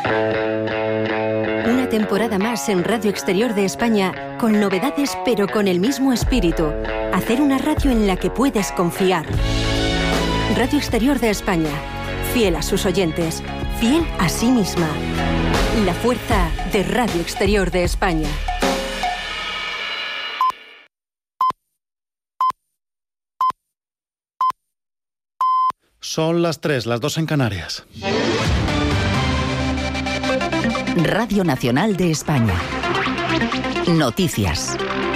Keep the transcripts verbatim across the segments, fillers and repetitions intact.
Una temporada más en Radio Exterior de España, con novedades pero con el mismo espíritu. Hacer una radio en la que puedes confiar. Radio Exterior de España, fiel a sus oyentes, fiel a sí misma. La fuerza de Radio Exterior de España. Son las tres, las dos en Canarias. Radio Nacional de España. Noticias.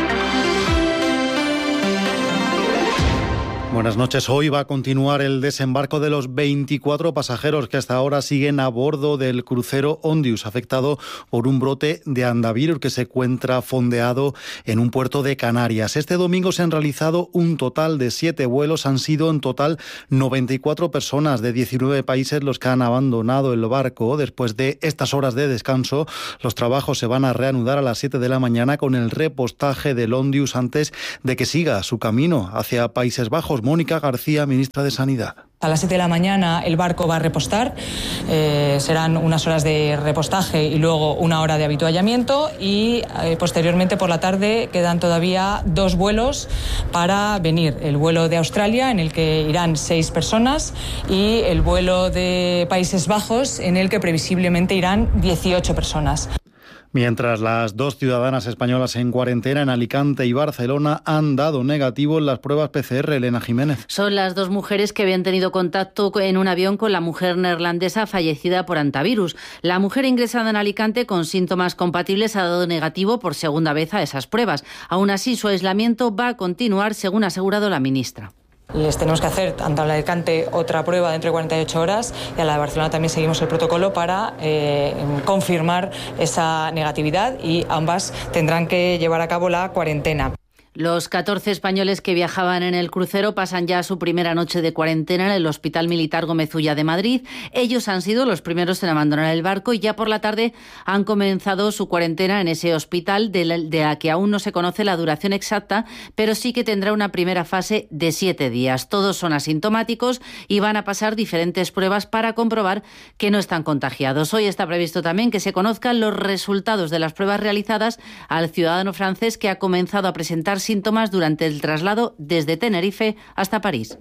Buenas noches. Hoy va a continuar el desembarco de los veinticuatro pasajeros que hasta ahora siguen a bordo del crucero Ondius, afectado por un brote de hantavirus que se encuentra fondeado en un puerto de Canarias. Este domingo se han realizado un total de siete vuelos. Han sido en total noventa y cuatro personas de diecinueve países los que han abandonado el barco. Después de estas horas de descanso, los trabajos se van a reanudar a las siete de la mañana con el repostaje del Ondius antes de que siga su camino hacia Países Bajos. Mónica García, ministra de Sanidad. A las siete de la mañana el barco va a repostar, eh, serán unas horas de repostaje y luego una hora de avituallamiento y eh, posteriormente por la tarde quedan todavía dos vuelos para venir. El vuelo de Australia, en el que irán seis personas, y el vuelo de Países Bajos, en el que previsiblemente irán dieciocho personas. Mientras las dos ciudadanas españolas en cuarentena en Alicante y Barcelona han dado negativo en las pruebas P C R. Elena Jiménez. Son las dos mujeres que habían tenido contacto en un avión con la mujer neerlandesa fallecida por hantavirus. La mujer ingresada en Alicante con síntomas compatibles ha dado negativo por segunda vez a esas pruebas. Aún así, su aislamiento va a continuar, según ha asegurado la ministra. Les tenemos que hacer, tanto a la de Alicante, otra prueba dentro de cuarenta y ocho horas, y a la de Barcelona también seguimos el protocolo para eh, confirmar esa negatividad, y ambas tendrán que llevar a cabo la cuarentena. Los catorce españoles que viajaban en el crucero pasan ya su primera noche de cuarentena en el Hospital Militar Gómez Ulla de Madrid. Ellos han sido los primeros en abandonar el barco y ya por la tarde han comenzado su cuarentena en ese hospital, de la, de la que aún no se conoce la duración exacta, pero sí que tendrá una primera fase de siete días. Todos son asintomáticos y van a pasar diferentes pruebas para comprobar que no están contagiados. Hoy está previsto también que se conozcan los resultados de las pruebas realizadas al ciudadano francés que ha comenzado a presentar síntomas durante el traslado desde Tenerife hasta París.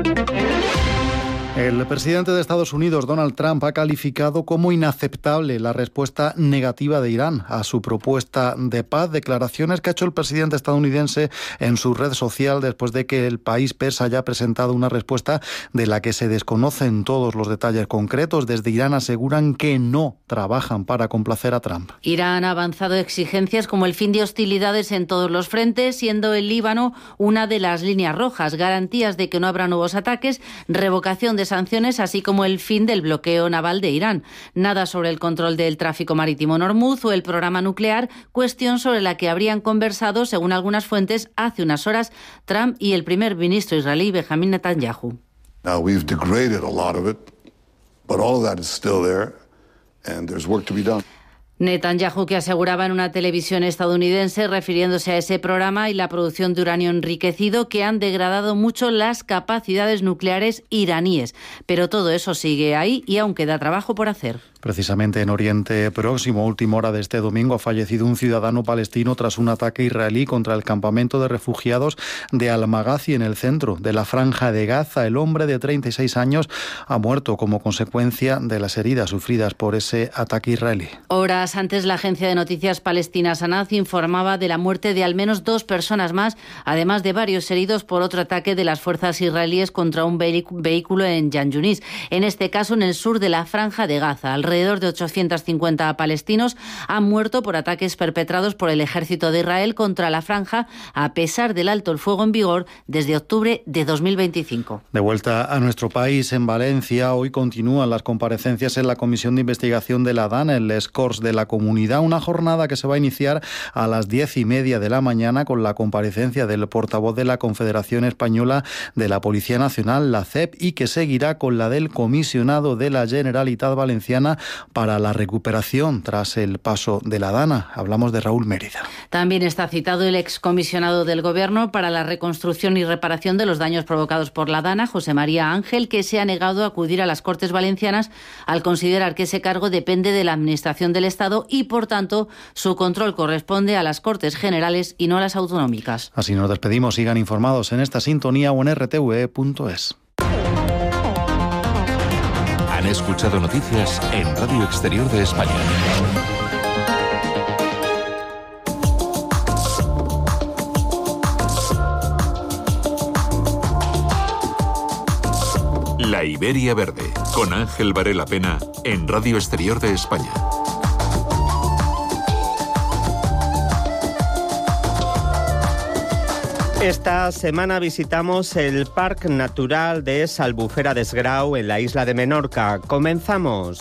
El presidente de Estados Unidos, Donald Trump, ha calificado como inaceptable la respuesta negativa de Irán a su propuesta de paz, declaraciones que ha hecho el presidente estadounidense en su red social después de que el país persa haya presentado una respuesta de la que se desconocen todos los detalles concretos. Desde Irán aseguran que no trabajan para complacer a Trump. Irán ha avanzado exigencias como el fin de hostilidades en todos los frentes, siendo el Líbano una de las líneas rojas, garantías de que no habrá nuevos ataques, revocación de sanciones, así como el fin del bloqueo naval de Irán. Nada sobre el control del tráfico marítimo en Hormuz o el programa nuclear, cuestión sobre la que habrían conversado, según algunas fuentes, hace unas horas Trump y el primer ministro israelí Benjamin Netanyahu. Now we've degraded a lot of it, but all of that is still there and there's work to be done. Netanyahu, que aseguraba en una televisión estadounidense, refiriéndose a ese programa y la producción de uranio enriquecido, que han degradado mucho las capacidades nucleares iraníes. Pero todo eso sigue ahí y aún queda trabajo por hacer. Precisamente en Oriente Próximo, última hora de este domingo, ha fallecido un ciudadano palestino tras un ataque israelí contra el campamento de refugiados de Al-Maghazi en el centro de la Franja de Gaza. El hombre de treinta y seis años ha muerto como consecuencia de las heridas sufridas por ese ataque israelí. Horas antes, la agencia de noticias palestina Sanaz informaba de la muerte de al menos dos personas más, además de varios heridos por otro ataque de las fuerzas israelíes contra un vehículo en Yan Yunis, en este caso en el sur de la Franja de Gaza. Alrededor de ochocientos cincuenta palestinos han muerto por ataques perpetrados por el ejército de Israel contra la franja, a pesar del alto el fuego en vigor desde octubre de dos mil veinticinco. De vuelta a nuestro país, en Valencia, hoy continúan las comparecencias en la Comisión de Investigación de la DANA, en les Corts de la Comunidad, una jornada que se va a iniciar a las diez y media de la mañana con la comparecencia del portavoz de la Confederación Española de la Policía Nacional, la C E P, y que seguirá con la del comisionado de la Generalitat Valenciana para la recuperación tras el paso de la Dana. Hablamos de Raúl Mérida. También está citado el excomisionado del Gobierno para la reconstrucción y reparación de los daños provocados por la Dana, José María Ángel, que se ha negado a acudir a las Cortes Valencianas al considerar que ese cargo depende de la Administración del Estado y, por tanto, su control corresponde a las Cortes Generales y no a las autonómicas. Así nos despedimos. Sigan informados en esta sintonía o en r t v punto es. Han escuchado noticias en Radio Exterior de España. La Iberia Verde, con Ángel Varela Pena, en Radio Exterior de España. Esta semana visitamos el Parque Natural de Albufera des Grau en la isla de Menorca. Comenzamos.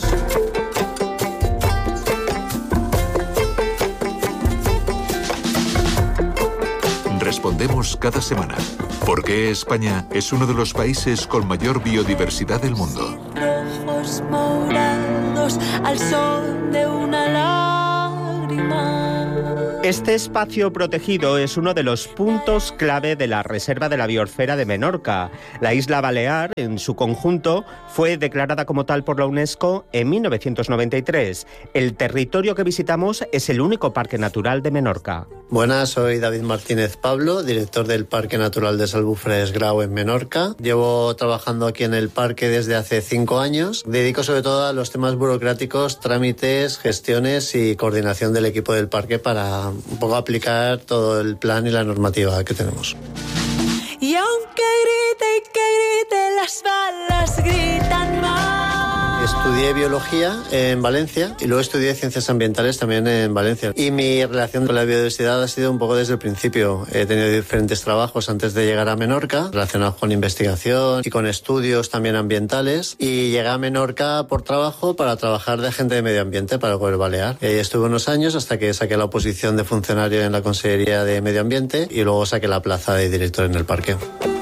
Respondemos cada semana. ¿Por qué España es uno de los países con mayor biodiversidad del mundo? Ojos morados al sol de una lágrima. Este espacio protegido es uno de los puntos clave de la Reserva de la Biosfera de Menorca. La isla Balear, en su conjunto, fue declarada como tal por la UNESCO en mil novecientos noventa y tres. El territorio que visitamos es el único parque natural de Menorca. Buenas, soy David Martínez Pablo, director del Parque Natural de Albufera des Grau en Menorca. Llevo trabajando aquí en el parque desde hace cinco años. Dedico sobre todo a los temas burocráticos, trámites, gestiones y coordinación del equipo del parque para un poco aplicar todo el plan y la normativa que tenemos. Y aunque grite y que grite, las balas gritan más. Estudié biología en Valencia y luego estudié ciencias ambientales también en Valencia. Y mi relación con la biodiversidad ha sido un poco desde el principio. He tenido diferentes trabajos antes de llegar a Menorca, relacionados con investigación y con estudios también ambientales. Y llegué a Menorca por trabajo para trabajar de agente de medio ambiente para el Gobierno Balear. Y ahí estuve unos años hasta que saqué la oposición de funcionario en la Consejería de Medio Ambiente y luego saqué la plaza de director en el parque.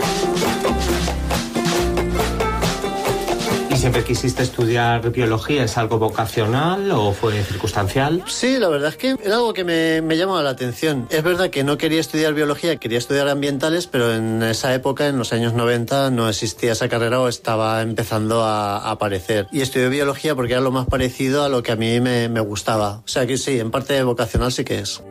¿Siempre quisiste estudiar biología? ¿Es algo vocacional o fue circunstancial? Sí, la verdad es que era algo que me, me llamaba la atención. Es verdad que no quería estudiar biología, quería estudiar ambientales, pero en esa época, en los años noventa, no existía esa carrera o estaba empezando a, a aparecer. Y estudié biología porque era lo más parecido a lo que a mí me, me gustaba. O sea que sí, en parte vocacional sí que es.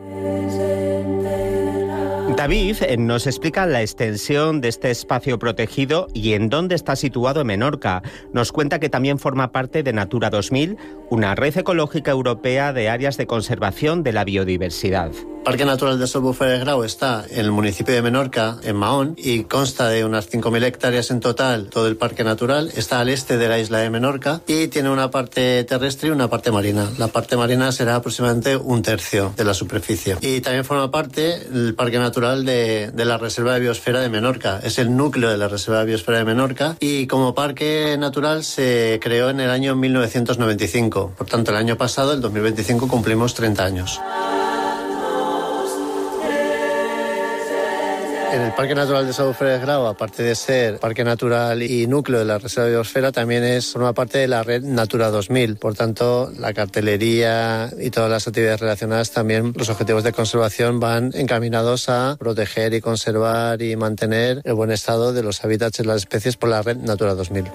David nos explica la extensión de este espacio protegido y en dónde está situado en Menorca. Nos cuenta que también forma parte de Natura dos mil, una red ecológica europea de áreas de conservación de la biodiversidad. El Parque Natural de Albufera des Grau está en el municipio de Menorca, en Mahón, y consta de unas cinco mil hectáreas en total. Todo el parque natural está al este de la isla de Menorca y tiene una parte terrestre y una parte marina. La parte marina será aproximadamente un tercio de la superficie. Y también forma parte el Parque Natural de, de la Reserva de Biosfera de Menorca. Es el núcleo de la Reserva de Biosfera de Menorca y como parque natural se creó en el año mil novecientos noventa y cinco. Por tanto, el año pasado, el dos mil veinticinco, cumplimos treinta años. En el Parque Natural de Albufera des Grau, aparte de ser parque natural y núcleo de la Reserva de Biosfera, también es forma parte de la red Natura dos mil. Por tanto, la cartelería y todas las actividades relacionadas, también los objetivos de conservación van encaminados a proteger y conservar y mantener el buen estado de los hábitats y las especies por la red Natura dos mil.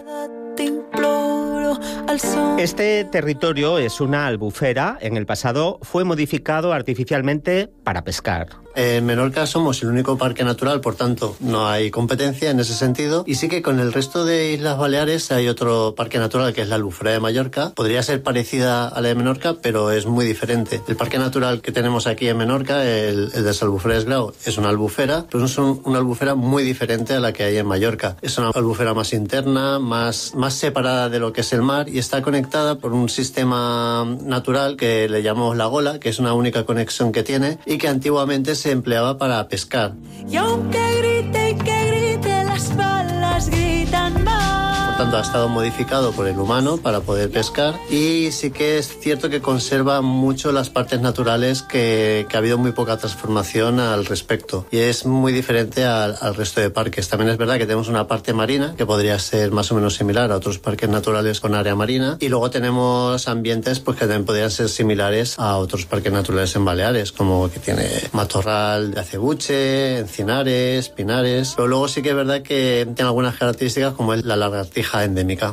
Este territorio es una albufera. En el pasado fue modificado artificialmente para pescar. En Menorca somos el único parque natural, por tanto, no hay competencia en ese sentido. Y sí que con el resto de Islas Baleares hay otro parque natural, que es la Albufera de Mallorca. Podría ser parecida a la de Menorca, pero es muy diferente. El parque natural que tenemos aquí en Menorca, el, el de Albufera des Grau, es una albufera, pero es un, una albufera muy diferente a la que hay en Mallorca. Es una albufera más interna, más, más separada de lo que es el mar y está conectada por un sistema natural que le llamamos la gola, que es una única conexión que tiene y que antiguamente se empleaba para pescar. Y aunque grite y que grite, las balas gritan más. Por tanto ha estado modificado por el humano para poder pescar, y sí que es cierto que conserva mucho las partes naturales que, que ha habido muy poca transformación al respecto, y es muy diferente al, al resto de parques. También es verdad que tenemos una parte marina que podría ser más o menos similar a otros parques naturales con área marina, y luego tenemos ambientes pues que también podrían ser similares a otros parques naturales en Baleares, como que tiene matorral de acebuche, encinares, pinares, pero luego sí que es verdad que tiene algunas características como es la lagartija endémica.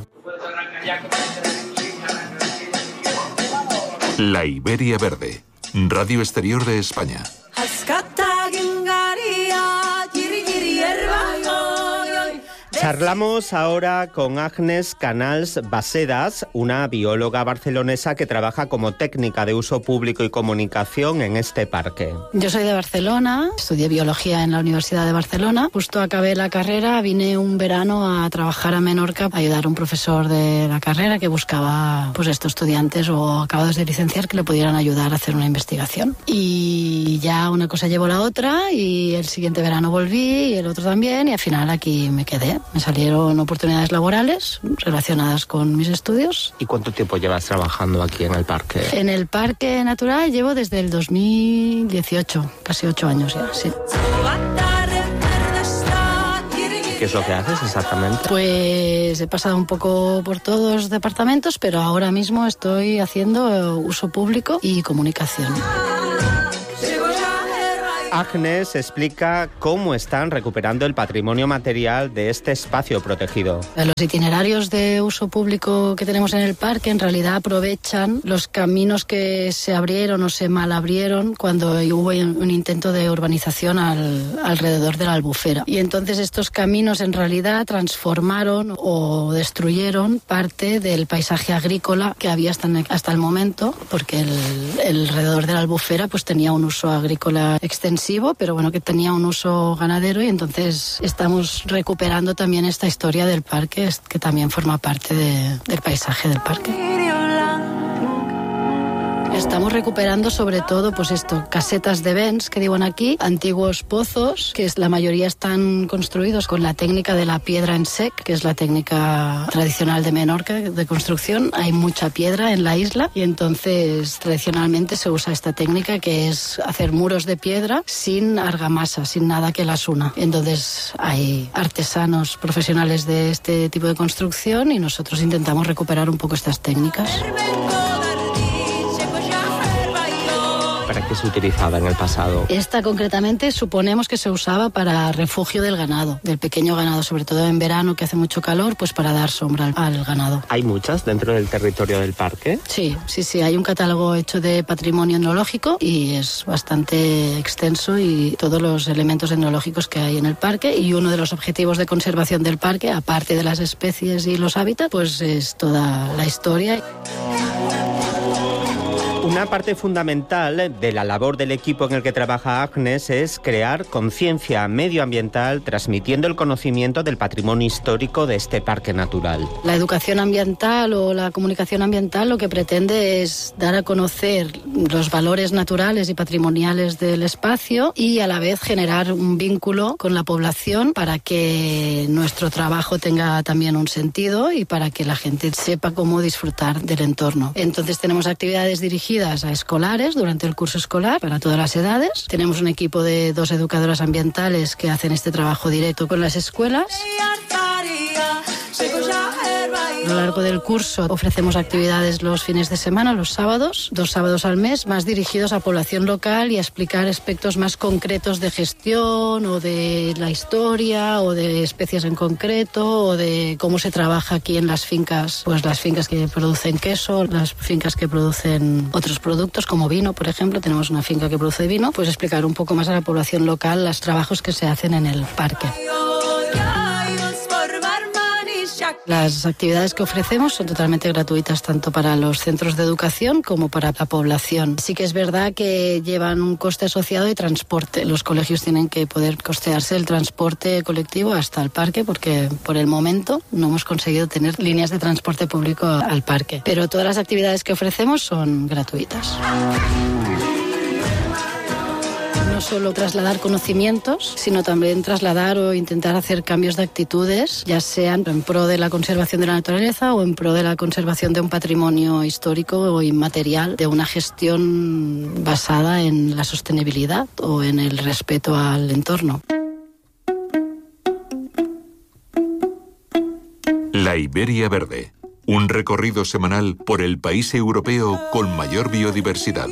La Iberia Verde, Radio Exterior de España. Charlamos ahora con Agnes Canals Basedas, una bióloga barcelonesa que trabaja como técnica de uso público y comunicación en este parque. Yo soy de Barcelona, estudié biología en la Universidad de Barcelona. Justo acabé la carrera, vine un verano a trabajar a Menorca, a ayudar a un profesor de la carrera que buscaba pues estos estudiantes o acabados de licenciar que le pudieran ayudar a hacer una investigación. Y ya una cosa llevó la otra, y el siguiente verano volví y el otro también, y al final aquí me quedé. Me salieron oportunidades laborales relacionadas con mis estudios. ¿Y cuánto tiempo llevas trabajando aquí en el parque? En el Parque Natural llevo desde el dos mil dieciocho, casi ocho años ya, sí. ¿Qué es lo que haces exactamente? Pues he pasado un poco por todos los departamentos, pero ahora mismo estoy haciendo uso público y comunicación. Agnes explica cómo están recuperando el patrimonio material de este espacio protegido. Los itinerarios de uso público que tenemos en el parque en realidad aprovechan los caminos que se abrieron o se malabrieron cuando hubo un intento de urbanización al, alrededor de la Albufera. Y entonces estos caminos en realidad transformaron o destruyeron parte del paisaje agrícola que había hasta, hasta el momento, porque el, el alrededor de la Albufera pues tenía un uso agrícola extensivo, pero bueno, que tenía un uso ganadero, y entonces estamos recuperando también esta historia del parque, que también forma parte de, del paisaje del parque. Estamos recuperando sobre todo, pues esto, casetas de vents, que digan aquí, antiguos pozos, que es, la mayoría están construidos con la técnica de la piedra en sec, que es la técnica tradicional de Menorca de construcción. Hay mucha piedra en la isla y entonces tradicionalmente se usa esta técnica, que es hacer muros de piedra sin argamasa, sin nada que las una. Entonces hay artesanos profesionales de este tipo de construcción y nosotros intentamos recuperar un poco estas técnicas. ¿Para qué se utilizaba en el pasado? Esta concretamente suponemos que se usaba para refugio del ganado, del pequeño ganado, sobre todo en verano que hace mucho calor, pues para dar sombra al, al ganado. ¿Hay muchas dentro del territorio del parque? Sí, sí, sí, hay un catálogo hecho de patrimonio etnológico y es bastante extenso, y todos los elementos etnológicos que hay en el parque, y uno de los objetivos de conservación del parque, aparte de las especies y los hábitats, pues es toda la historia. Una parte fundamental de la labor del equipo en el que trabaja Agnes es crear conciencia medioambiental, transmitiendo el conocimiento del patrimonio histórico de este parque natural. La educación ambiental o la comunicación ambiental lo que pretende es dar a conocer los valores naturales y patrimoniales del espacio, y a la vez generar un vínculo con la población para que nuestro trabajo tenga también un sentido y para que la gente sepa cómo disfrutar del entorno. Entonces tenemos actividades dirigidas a escolares durante el curso escolar para todas las edades. Tenemos un equipo de dos educadoras ambientales que hacen este trabajo directo con las escuelas. A lo largo del curso ofrecemos actividades los fines de semana, los sábados, dos sábados al mes, más dirigidos a población local y a explicar aspectos más concretos de gestión o de la historia o de especies en concreto o de cómo se trabaja aquí en las fincas, pues las fincas que producen queso, las fincas que producen otros productos como vino, por ejemplo. Tenemos una finca que produce vino, pues explicar un poco más a la población local los trabajos que se hacen en el parque. Las actividades que ofrecemos son totalmente gratuitas tanto para los centros de educación como para la población. Sí que es verdad que llevan un coste asociado de transporte. Los colegios tienen que poder costearse el transporte colectivo hasta el parque, porque por el momento no hemos conseguido tener líneas de transporte público al parque. Pero todas las actividades que ofrecemos son gratuitas. solo trasladar conocimientos, sino también trasladar o intentar hacer cambios de actitudes, ya sean en pro de la conservación de la naturaleza o en pro de la conservación de un patrimonio histórico o inmaterial, de una gestión basada en la sostenibilidad o en el respeto al entorno. La Iberia Verde, un recorrido semanal por el país europeo con mayor biodiversidad.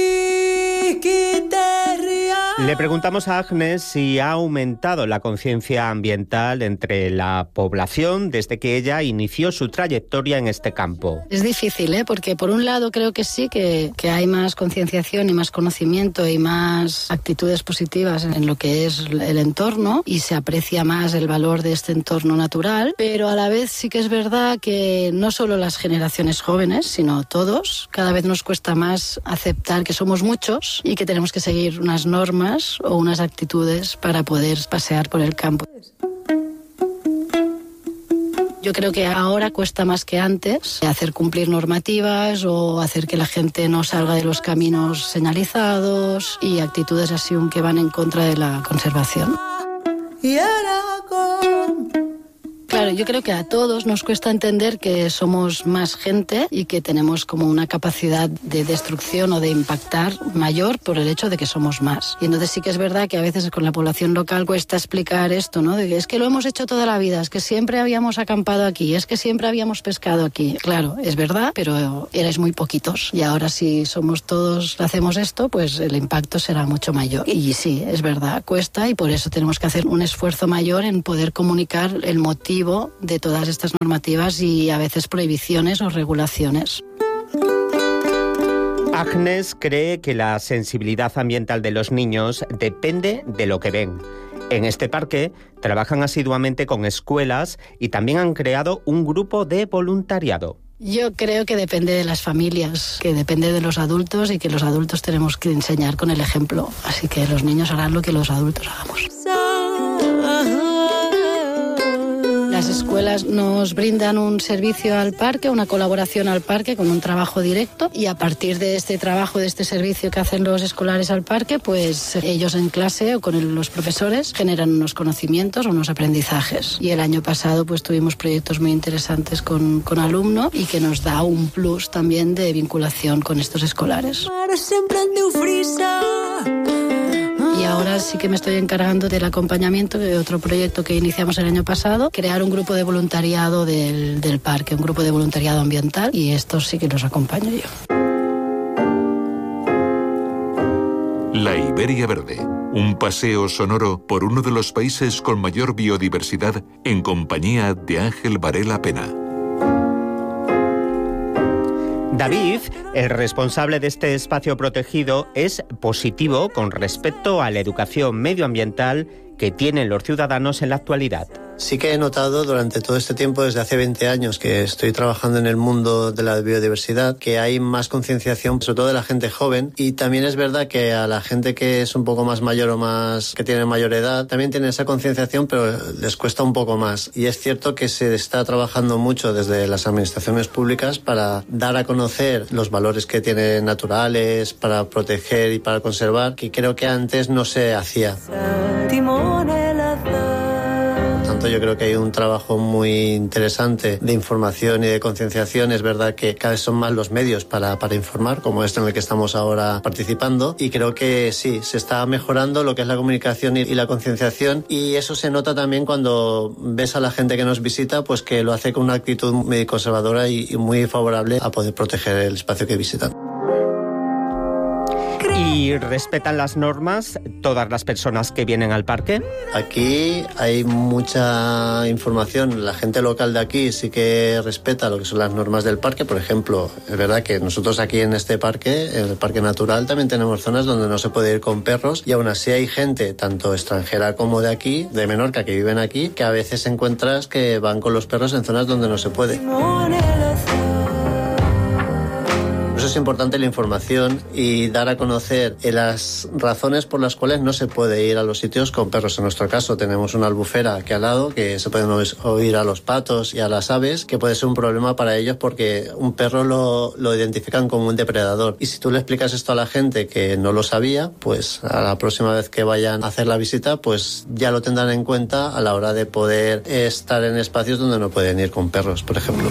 Le preguntamos a Agnes si ha aumentado la conciencia ambiental entre la población desde que ella inició su trayectoria en este campo. Es difícil, ¿eh? Porque por un lado creo que sí, que, que hay más concienciación y más conocimiento y más actitudes positivas en lo que es el entorno y se aprecia más el valor de este entorno natural, pero a la vez sí que es verdad que no solo las generaciones jóvenes, sino todos, cada vez nos cuesta más aceptar que somos muchos y que tenemos que seguir unas normas o unas actitudes para poder pasear por el campo. Yo creo que ahora cuesta más que antes hacer cumplir normativas o hacer que la gente no salga de los caminos señalizados y actitudes así que van en contra de la conservación. Claro, yo creo que a todos nos cuesta entender que somos más gente y que tenemos como una capacidad de destrucción o de impactar mayor por el hecho de que somos más. Y entonces sí que es verdad que a veces con la población local cuesta explicar esto, ¿no? De que es que lo hemos hecho toda la vida, es que siempre habíamos acampado aquí, es que siempre habíamos pescado aquí. Claro, es verdad, pero erais muy poquitos. Y ahora si somos todos, hacemos esto, pues el impacto será mucho mayor. Y sí, es verdad, cuesta y por eso tenemos que hacer un esfuerzo mayor en poder comunicar el motivo de todas estas normativas y a veces prohibiciones o regulaciones. Agnes cree que la sensibilidad ambiental de los niños depende de lo que ven. En este parque trabajan asiduamente con escuelas y también han creado un grupo de voluntariado. Yo creo que depende de las familias, que depende de los adultos y que los adultos tenemos que enseñar con el ejemplo. Así que los niños harán lo que los adultos hagamos. Las escuelas nos brindan un servicio al parque, una colaboración al parque con un trabajo directo y a partir de este trabajo, de este servicio que hacen los escolares al parque, pues ellos en clase o con el, los profesores generan unos conocimientos, unos aprendizajes. Y el año pasado pues tuvimos proyectos muy interesantes con, con alumnos y que nos da un plus también de vinculación con estos escolares. Y ahora sí que me estoy encargando del acompañamiento de otro proyecto que iniciamos el año pasado, crear un grupo de voluntariado del, del parque, un grupo de voluntariado ambiental, y estos sí que los acompaño yo. La Iberia Verde, un paseo sonoro por uno de los países con mayor biodiversidad en compañía de Ángel Varela Pena. David, el responsable de este espacio protegido, es positivo con respecto a la educación medioambiental que tienen los ciudadanos en la actualidad. Sí que he notado durante todo este tiempo, desde hace veinte años que estoy trabajando en el mundo de la biodiversidad, que hay más concienciación, sobre todo de la gente joven, y también es verdad que a la gente que es un poco más mayor o más que tiene mayor edad, también tiene esa concienciación, pero les cuesta un poco más. Y es cierto que se está trabajando mucho desde las administraciones públicas para dar a conocer los valores que tienen naturales, para proteger y para conservar, que creo que antes no se hacía. Yo creo que hay un trabajo muy interesante de información y de concienciación. Es verdad que cada vez son más los medios para, para informar, como este en el que estamos ahora participando, y creo que sí, se está mejorando lo que es la comunicación y, y la concienciación, y eso se nota también cuando ves a la gente que nos visita, pues que lo hace con una actitud muy conservadora y, y muy favorable a poder proteger el espacio que visitan. ¿Y respetan las normas todas las personas que vienen al parque? Aquí hay mucha información. La gente local de aquí sí que respeta lo que son las normas del parque. Por ejemplo, es verdad que nosotros aquí en este parque, en el Parque Natural, también tenemos zonas donde no se puede ir con perros, y aún así hay gente, tanto extranjera como de aquí, de Menorca, que viven aquí, que a veces encuentras que van con los perros en zonas donde no se puede. Eso eso es importante, la información y dar a conocer las razones por las cuales no se puede ir a los sitios con perros. En nuestro caso tenemos una albufera aquí al lado que se pueden oír a los patos y a las aves, que puede ser un problema para ellos porque un perro lo, lo identifican como un depredador. Y si tú le explicas esto a la gente que no lo sabía, pues a la próxima vez que vayan a hacer la visita, pues ya lo tendrán en cuenta a la hora de poder estar en espacios donde no pueden ir con perros, por ejemplo.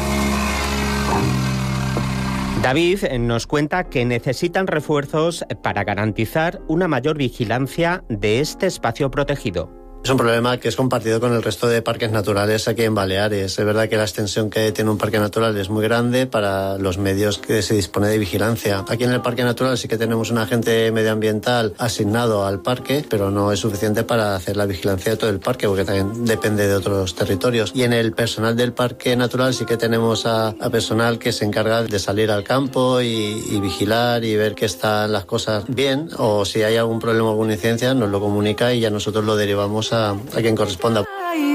David nos cuenta que necesitan refuerzos para garantizar una mayor vigilancia de este espacio protegido. Es un problema que es compartido con el resto de parques naturales aquí en Baleares. Es verdad que la extensión que tiene un parque natural es muy grande para los medios que se dispone de vigilancia. Aquí en el parque natural sí que tenemos un agente medioambiental asignado al parque, pero no es suficiente para hacer la vigilancia de todo el parque, porque también depende de otros territorios. Y en el personal del parque natural sí que tenemos a, a personal que se encarga de salir al campo y, y vigilar y ver que están las cosas bien, o si hay algún problema o alguna incidencia nos lo comunica y ya nosotros lo derivamos a a quien corresponda.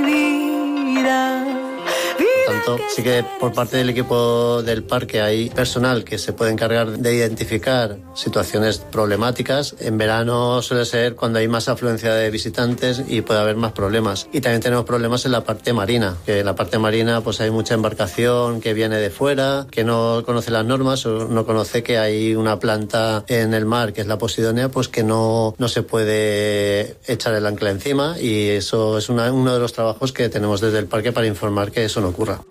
Por tanto, sí que por parte del equipo del parque hay personal que se puede encargar de identificar situaciones problemáticas. En verano suele ser cuando hay más afluencia de visitantes y puede haber más problemas. Y también tenemos problemas en la parte marina, que en la parte marina pues hay mucha embarcación que viene de fuera, que no conoce las normas o no conoce que hay una planta en el mar, que es la Posidonia, pues que no, no se puede echar el ancla encima, y eso es una, uno de los trabajos que tenemos desde el parque para informar que eso no ocurra.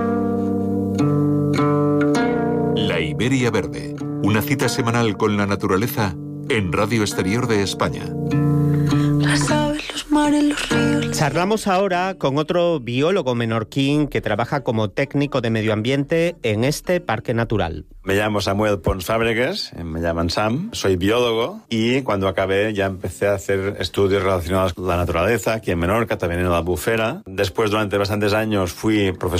La Iberia Verde, una cita semanal con la naturaleza en Radio Exterior de España. Las aves, los mares, los ríos. Charlamos ahora con otro biólogo menorquín que trabaja como técnico de medio ambiente en este parque natural. Me llamo Samuel Pons Fábregas, me llaman Sam, soy biólogo y cuando acabé ya empecé a hacer estudios relacionados con la naturaleza aquí en Menorca, también en la Albufera. Después, durante bastantes años, fui profesor